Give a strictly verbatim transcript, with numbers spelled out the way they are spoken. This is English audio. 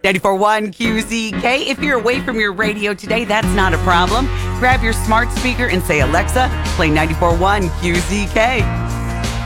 ninety-four point one Q Z K. If you're away from your radio today, that's not a problem. Grab your smart speaker and say, Alexa, play ninety-four point one Q Z K.